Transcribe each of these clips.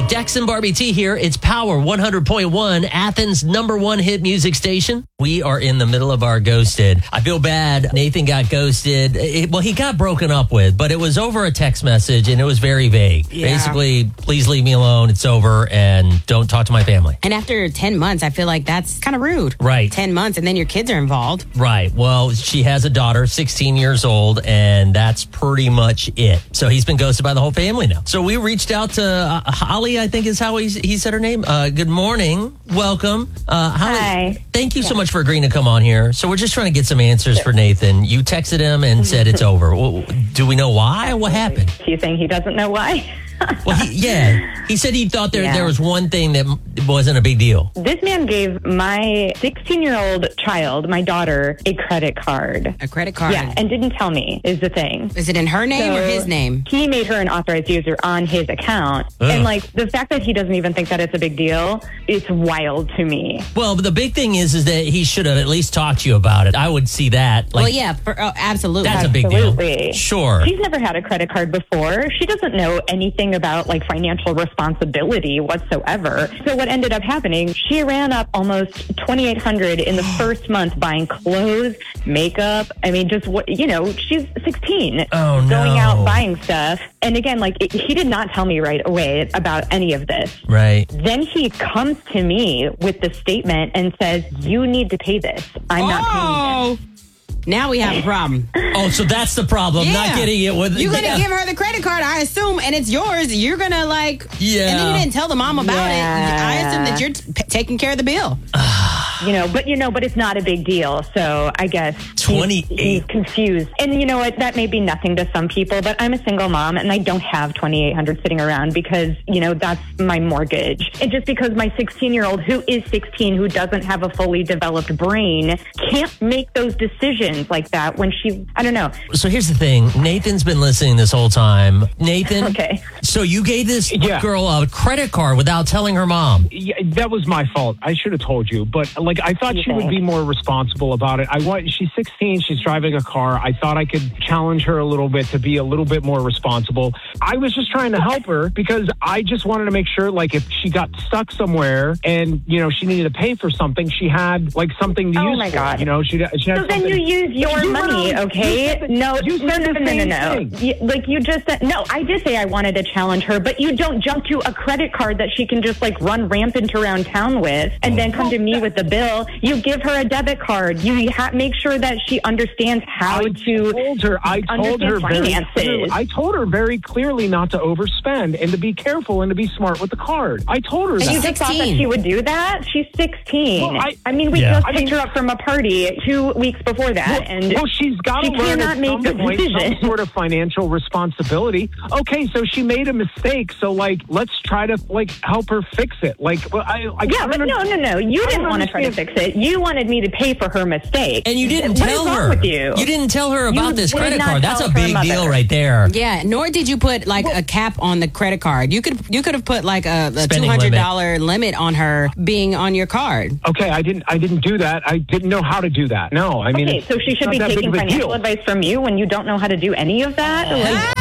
Dex and Barbie T here. It's Power 100.1, Athens' #1 hit music station. We are in the middle of our ghosted. I feel bad. Nathan got ghosted. He got broken up with, but it was over a text message and it was very vague. Yeah. Basically, please leave me alone. It's over and don't talk to my family. And after 10 months, I feel like that's kind of rude. Right. 10 months and then your kids are involved. Right. Well, she has a daughter, 16 years old, and that's pretty much it. So he's been ghosted by the whole family now. So we reached out to Holly, I think is how he said her name. Good morning. Welcome. Holly, Hi. thank you so much for agreeing to come on here. So we're just trying to get some answers for Nathan. You texted him and said it's over. Well, do we know why? What happened? Do you think he doesn't know why? Well, he said he thought there was one thing that wasn't a big deal. This man gave my 16-year-old child, my daughter, a credit card. A credit card? Yeah, and didn't tell me is the thing. Is it in her name or his name? He made her an authorized user on his account. Ugh. And the fact that he doesn't even think that it's a big deal, it's wild to me. Well, but the big thing is that he should have at least talked to you about it. I would see that. Well, yeah, absolutely. That's a big deal. Absolutely. Sure. She's never had a credit card before. She doesn't know anything about financial responsibility whatsoever. So what ended up happening, she ran up almost $2,800 in the first month buying clothes, makeup. I mean, just she's 16. Oh, no. Going out buying stuff. And again, he did not tell me right away about any of this. Right. Then he comes to me with the statement and says, "You need to pay this. I'm not paying this." Now we have a problem. Oh, so that's the problem. Yeah. Not getting it with... You're going to give her the credit card, I assume, and it's yours. You're going to Yeah. And then you didn't tell the mom about it. I assume that you're taking care of the bill. But it's not a big deal. So I guess he's confused. And you know what? That may be nothing to some people, but I'm a single mom and I don't have $2,800 sitting around because, that's my mortgage. And just because my 16-year-old, who is 16, who doesn't have a fully developed brain, can't make those decisions like that when I don't know. So here's the thing. Nathan's been listening this whole time. Nathan. Okay. So you gave this girl a credit card without telling her mom. Yeah, that was my fault. I should have told you. But I thought she would be more responsible about it. She's 16. She's driving a car. I thought I could challenge her a little bit to be a little bit more responsible. I was just trying to help her because I just wanted to make sure, if she got stuck somewhere and, she needed to pay for something, she had, something to use. Oh, my God. She had so then you use your money, okay? No. You just said, no, I did say I wanted to challenge her, but you don't jump to a credit card that she can just run rampant around town with and then come to me with the bill. You give her a debit card. You make sure that she understands how to understand finances. I told her very clearly not to overspend and to be careful and to be smart with the card. I told her that. And you just thought that she would do that? She's 16. Well, we just picked her up from a party 2 weeks before that. She's got to learn at some point some sort of financial responsibility. Okay, so she made a mistake. So, let's try to, help her fix it. No. You didn't want to try to fix it. You wanted me to pay for her mistake. And you didn't tell her. What is wrong with you? You didn't tell her about this credit card. That's a her big mother. deal right there. Yeah, nor did you put a cap on the credit card. You could have put a Spending $200 limit on her being on your card. Okay, I didn't do that. I didn't know how to do that. No, I mean. Okay, so she should be taking financial advice from you when you don't know how to do any of that.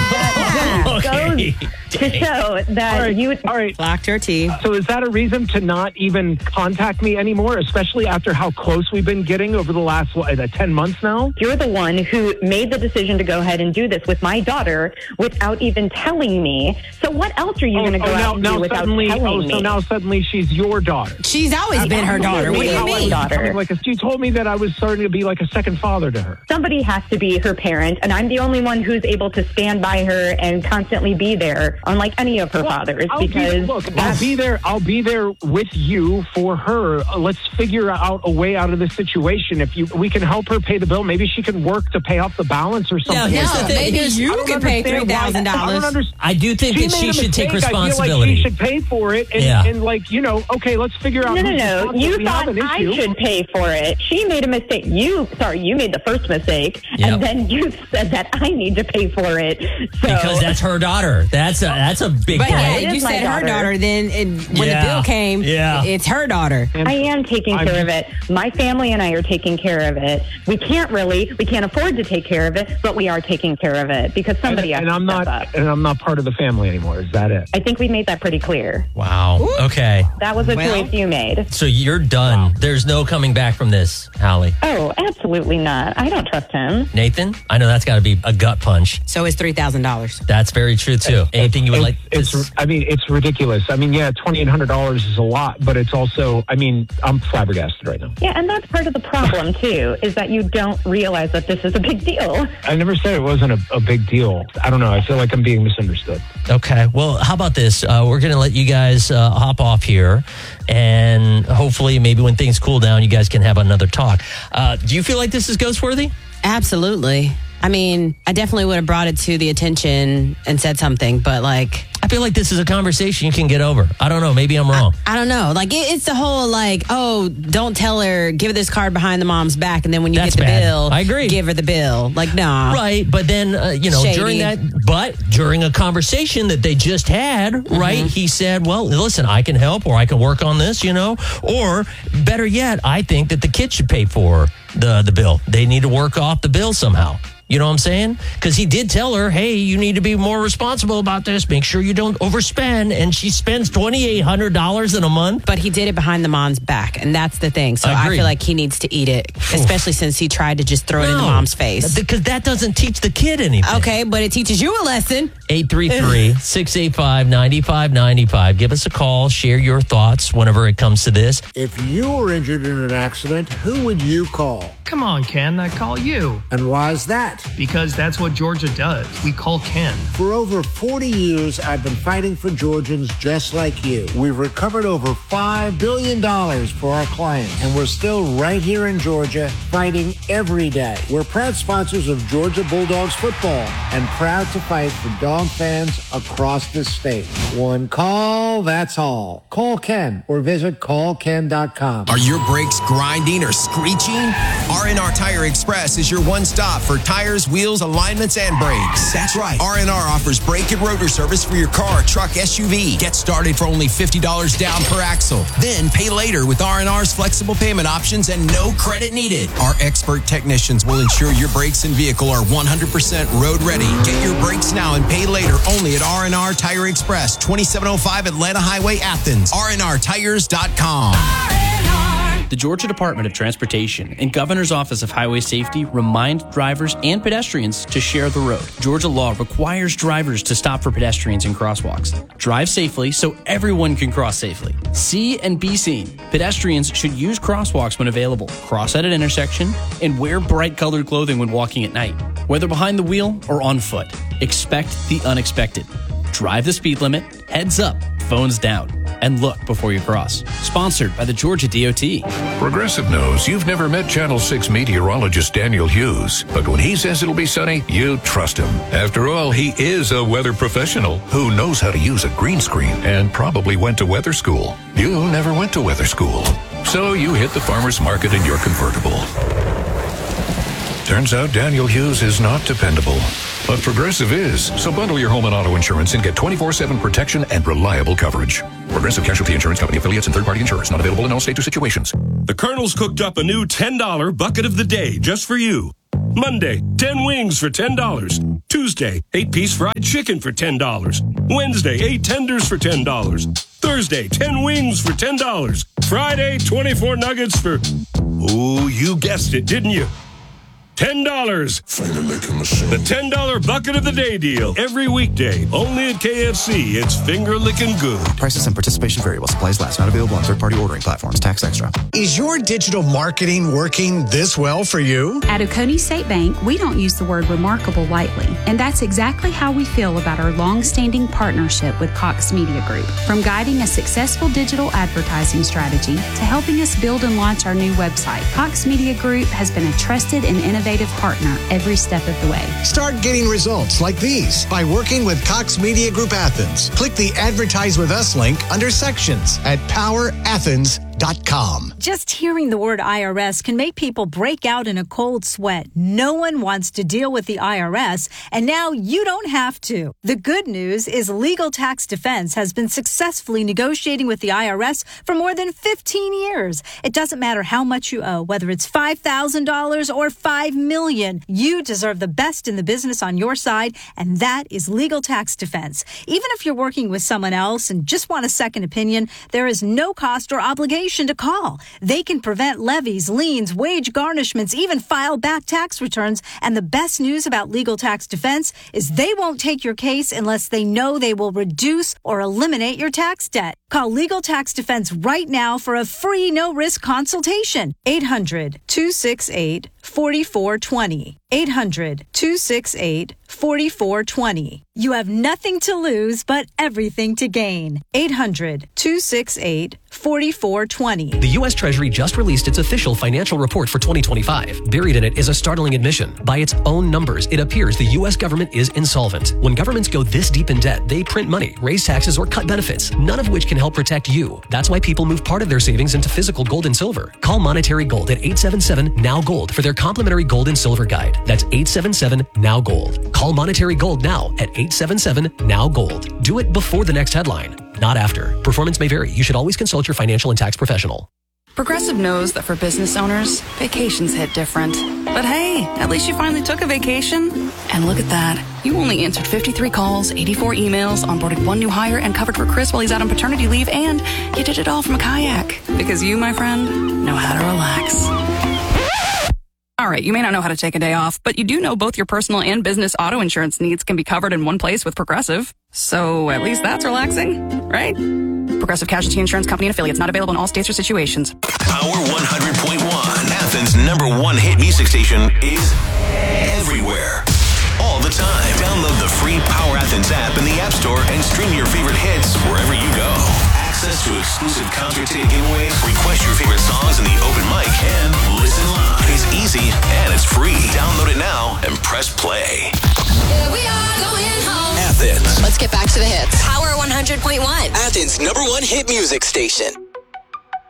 Okay. Goes to show that all right. Blocked her tea. So is that a reason to not even contact me anymore, especially after how close we've been getting over the last 10 months now? You're the one who made the decision to go ahead and do this with my daughter without even telling me. So what else are you going to go out and do without telling me? So now suddenly she's your daughter. She's always been her daughter. What do you mean? Daughter. She told me that I was starting to be like a second father to her. Somebody has to be her parent, and I'm the only one who's able to stand by her and constantly be there, unlike any of her fathers. I'll be there with you for her. Let's figure out a way out of this situation. We can help her pay the bill. Maybe she can work to pay off the balance or something. Maybe you can pay $3,000. I do think that she should take responsibility. I feel like she should pay for it. Okay, let's figure out. No. You thought I should pay for it. She made a mistake. You made the first mistake, and then you said that I need to pay for it. So because that's her daughter. That's a big But point. yeah, you said her daughter, then when the bill came, it's her daughter. I am taking care of it. My family and I are taking care of it. We can't afford to take care of it, but we are taking care of it because somebody has to step up. And I'm not part of the family anymore. Is that it? I think we made that pretty clear. Wow. Okay. That was a choice you made. So you're done. Wow. There's no coming back from this, Hallie. Oh, absolutely not. I don't trust him. Nathan, I know that's got to be a gut punch. So it's $3,000. That's very true, too. Anything you would like? It's ridiculous. I mean, yeah, $2,800 is a lot, but it's also, I'm flabbergasted right now. Yeah, and that's part of the problem, too, is that you don't realize that this is a big deal. I never said it wasn't a big deal. I don't know. I feel like I'm being misunderstood. Okay. Well, how about this? We're going to let you guys hop off here, and hopefully maybe when things cool down, you guys can have another talk. Do you feel like this is ghost-worthy? Absolutely. I mean, I definitely would have brought it to the attention and said something, but I feel like this is a conversation you can get over. I don't know. Maybe I'm wrong. I don't know. It's the whole don't tell her, give her this card behind the mom's back, and then when you get the bill, I agree. Give her the bill. Nah. Right, but then, during a conversation that they just had, right, he said, well, listen, I can help or I can work on this, or better yet, I think that the kid should pay for the bill. They need to work off the bill somehow. You know what I'm saying? Because he did tell her, hey, you need to be more responsible about this. Make sure you don't overspend. And she spends $2,800 in a month. But he did it behind the mom's back. And that's the thing. So I feel like he needs to eat it, especially since he tried to just throw it in the mom's face. Because that doesn't teach the kid anything. Okay, but it teaches you a lesson. 833-685-9595. Give us a call. Share your thoughts whenever it comes to this. If you were injured in an accident, who would you call? Come on, Ken, I call you. And why is that? Because that's what Georgia does. We call Ken. For over 40 years, I've been fighting for Georgians just like you. We've recovered over $5 billion for our clients, and we're still right here in Georgia fighting every day. We're proud sponsors of Georgia Bulldogs football and proud to fight for dog fans across the state. One call, that's all. Call Ken or visit callken.com. Are your brakes grinding or screeching? R&R Tire Express is your one stop for tires, wheels, alignments, and brakes. That's right. R&R offers brake and rotor service for your car, truck, SUV. Get started for only $50 down per axle. Then pay later with R&R's flexible payment options and no credit needed. Our expert technicians will ensure your brakes and vehicle are 100% road ready. Get your brakes now and pay later only at R&R Tire Express, 2705 Atlanta Highway, Athens. RNRTires.com. The Georgia Department of Transportation and Governor's Office of Highway Safety remind drivers and pedestrians to share the road. Georgia law requires drivers to stop for pedestrians in crosswalks. Drive safely so everyone can cross safely. See and be seen. Pedestrians should use crosswalks when available, cross at an intersection, and wear bright colored clothing when walking at night. Whether behind the wheel or on foot, expect the unexpected. Drive the speed limit, heads up, phones down, and look before you cross. Sponsored by the Georgia DOT. Progressive knows you've never met Channel 6 meteorologist Daniel Hughes, but when he says it'll be sunny, you trust him. After all, he is a weather professional who knows how to use a green screen and probably went to weather school. You never went to weather school, so you hit the farmer's market in your convertible. Turns out Daniel Hughes is not dependable, but Progressive is. So bundle your home and auto insurance and get 24/7 protection and reliable coverage. Progressive Casualty Insurance Company affiliates and third-party insurers. Not available in all states or situations. The Colonel's cooked up a new $10 bucket of the day just for you. Monday, 10 wings for $10. Tuesday, 8-piece fried chicken for $10. Wednesday, 8 tenders for $10. Thursday, 10 wings for $10. Friday, 24 nuggets for... Oh, you guessed it, didn't you? $10. The $10 bucket of the day deal. Every weekday. Only at KFC. It's finger licking good. Prices and participation variable. Supplies last. Not available on third-party ordering platforms. Tax extra. Is your digital marketing working this well for you? At Oconee State Bank, we don't use the word remarkable lightly. And that's exactly how we feel about our long-standing partnership with Cox Media Group. From guiding a successful digital advertising strategy to helping us build and launch our new website, Cox Media Group has been a trusted and innovative partner every step of the way. Start getting results like these by working with Cox Media Group Athens. Click the Advertise With Us link under Sections at powerathens.com. IRS.com. Just hearing the word IRS can make people break out in a cold sweat. No one wants to deal with the IRS, and now you don't have to. The good news is Legal Tax Defense has been successfully negotiating with the IRS for more than 15 years. It doesn't matter how much you owe, whether it's $5,000 or $5 million. You deserve the best in the business on your side, and that is Legal Tax Defense. Even if you're working with someone else and just want a second opinion, there is no cost or obligation to call. They can prevent levies, liens, wage garnishments, even file back tax returns. And the best news about Legal Tax Defense is they won't take your case unless they know they will reduce or eliminate your tax debt. Call Legal Tax Defense right now for a free no-risk consultation. 800-268-4420. 800-268-4420. You have nothing to lose, but everything to gain. 800-268-4420. The U.S. Treasury just released its official financial report for 2025. Buried in it is a startling admission. By its own numbers, it appears the U.S. government is insolvent. When governments go this deep in debt, they print money, raise taxes, or cut benefits, none of which can help protect you. That's why people move part of their savings into physical gold and silver. Call Monetary Gold at 877-NOW-GOLD for their complimentary gold and silver guide. That's 877-NOW-GOLD. Call Monetary Gold now at 877-NOW-GOLD. Do it before the next headline, not after. Performance may vary. You should always consult your financial and tax professional. Progressive knows that for business owners, vacations hit different. But hey, at least you finally took a vacation. And look at that. You only answered 53 calls, 84 emails, onboarded one new hire, and covered for Chris while he's out on paternity leave, and you did it all from a kayak. Because you, my friend, know how to relax. All right, you may not know how to take a day off, but you do know both your personal and business auto insurance needs can be covered in one place with Progressive. So at least that's relaxing, right? Progressive Casualty Insurance Company and affiliates, not available in all states or situations. Power 100.1, Athens' #1 hit music station, is everywhere, all the time. Download the free Power Athens app in the App Store and stream your favorite hits wherever you go. Access to exclusive concert ticket giveaways, request your favorite songs in the open mic, and listen live. It's easy and it's free. Download it now and press play. Here we are going home. Athens. Let's get back to the hits. Power 100.1. Athens' #1 hit music station.